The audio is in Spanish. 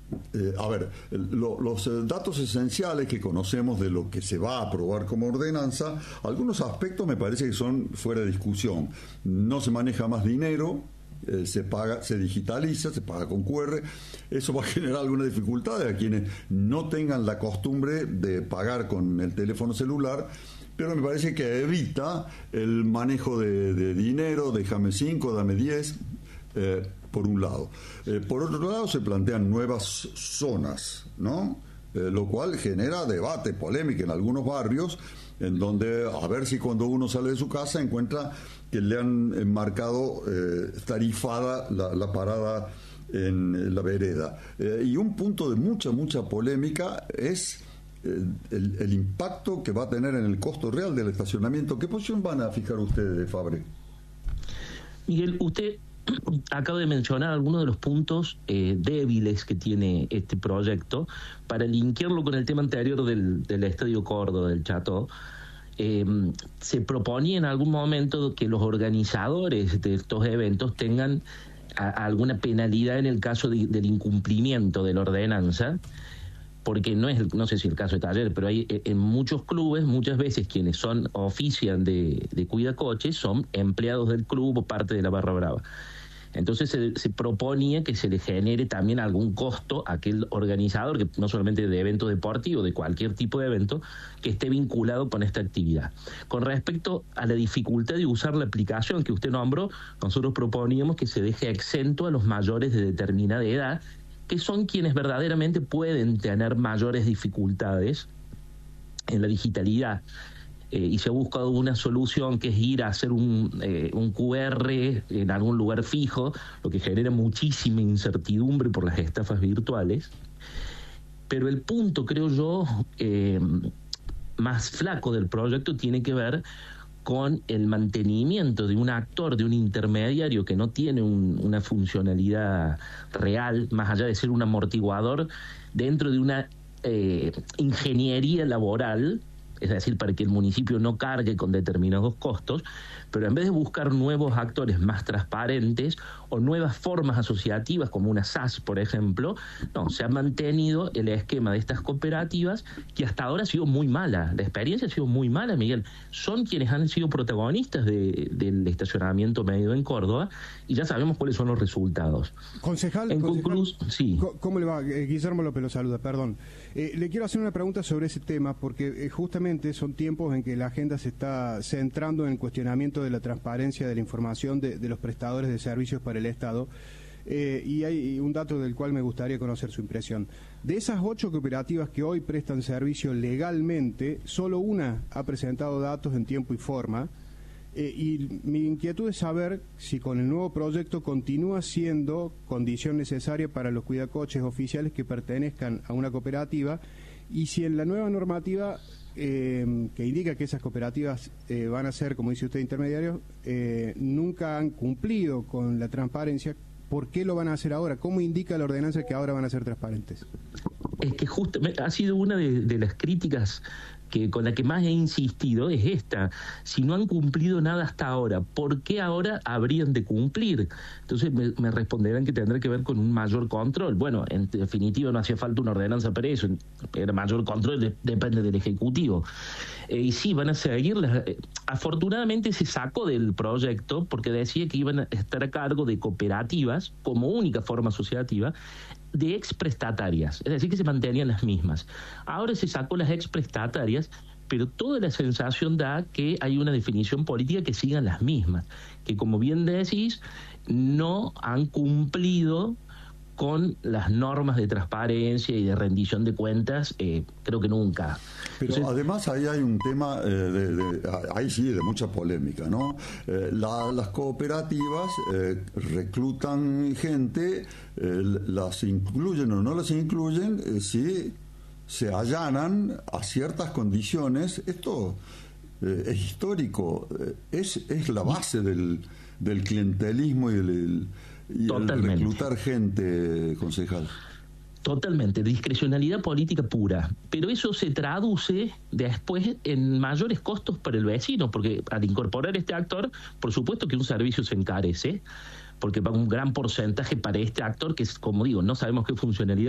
Los datos esenciales que conocemos de lo que se va a aprobar como ordenanza, algunos aspectos me parece que son fuera de discusión. No se maneja más dinero, se digitaliza, se paga con QR. Eso va a generar algunas dificultades a quienes no tengan la costumbre de pagar con el teléfono celular, pero me parece que evita el manejo de dinero, déjame 5, dame 10, por un lado. Por otro lado, se plantean nuevas zonas, ¿no? Lo cual genera debate, polémica en algunos barrios, en donde a ver si cuando uno sale de su casa encuentra que le han marcado tarifada la parada en la vereda. Y un punto de mucha polémica es el impacto que va a tener en el costo real del estacionamiento. ¿Qué posición van a fijar ustedes, Fabre? Miguel, usted acaba de mencionar algunos de los puntos débiles que tiene este proyecto. Para linkearlo con el tema anterior del Estadio Córdoba, del Chateau, se proponía en algún momento que los organizadores de estos eventos tengan alguna penalidad en el caso del incumplimiento de la ordenanza, porque no sé si el caso de Taller, pero hay en muchos clubes, muchas veces quienes ofician de cuidacoches son empleados del club o parte de la barra brava. Entonces se proponía que se le genere también algún costo a aquel organizador, que no solamente de eventos deportivos, de cualquier tipo de evento, que esté vinculado con esta actividad. Con respecto a la dificultad de usar la aplicación que usted nombró, nosotros proponíamos que se deje exento a los mayores de determinada edad, que son quienes verdaderamente pueden tener mayores dificultades en la digitalidad. Y se ha buscado una solución que es ir a hacer un QR en algún lugar fijo, lo que genera muchísima incertidumbre por las estafas virtuales. Pero el punto, creo yo, más flaco del proyecto tiene que ver con el mantenimiento de un actor, de un intermediario que no tiene una funcionalidad real, más allá de ser un amortiguador dentro de una ingeniería laboral, es decir, para que el municipio no cargue con determinados costos, pero en vez de buscar nuevos actores más transparentes o nuevas formas asociativas como una SAS, por ejemplo, no, se ha mantenido el esquema de estas cooperativas, que hasta ahora ha sido muy mala. La experiencia ha sido muy mala, Miguel. Son quienes han sido protagonistas del estacionamiento medido en Córdoba, y ya sabemos cuáles son los resultados. Concejal, sí. ¿Cómo le va? Guillermo López lo saluda, perdón. Le quiero hacer una pregunta sobre ese tema, porque justamente son tiempos en que la agenda se está centrando en el cuestionamiento de la transparencia de la información de los prestadores de servicios para el Estado, y hay un dato del cual me gustaría conocer su impresión. De esas 8 cooperativas que hoy prestan servicio legalmente, solo una ha presentado datos en tiempo y forma, y mi inquietud es saber si con el nuevo proyecto continúa siendo condición necesaria para los cuidacoches oficiales que pertenezcan a una cooperativa, y si en la nueva normativa que indica que esas cooperativas van a ser, como dice usted, intermediarios, nunca han cumplido con la transparencia, ¿por qué lo van a hacer ahora? ¿Cómo indica la ordenanza que ahora van a ser transparentes? Es que justamente ha sido una de las críticas con la que más he insistido, es esta. Si no han cumplido nada hasta ahora, ¿por qué ahora habrían de cumplir? Entonces me responderán que tendrá que ver con un mayor control. Bueno, en definitiva no hacía falta una ordenanza para eso, el mayor control depende del Ejecutivo. Y sí, van a seguirlas. Afortunadamente se sacó del proyecto porque decía que iban a estar a cargo de cooperativas como única forma asociativa, de exprestatarias, es decir, que se mantenían las mismas. Ahora se sacó las exprestatarias, pero toda la sensación da que hay una definición política que sigan las mismas, que, como bien decís, no han cumplido con las normas de transparencia y de rendición de cuentas, creo que nunca. Pero entonces, además ahí hay un tema, ahí sí, de mucha polémica, ¿no? Las cooperativas reclutan gente, las incluyen o no las incluyen, si se allanan a ciertas condiciones. Esto es histórico, es la base del clientelismo y el reclutar gente, concejal. Totalmente, discrecionalidad política pura, pero eso se traduce después en mayores costos para el vecino, porque al incorporar este actor, por supuesto que un servicio se encarece, porque va un gran porcentaje para este actor que, como digo, no sabemos qué funcionalidad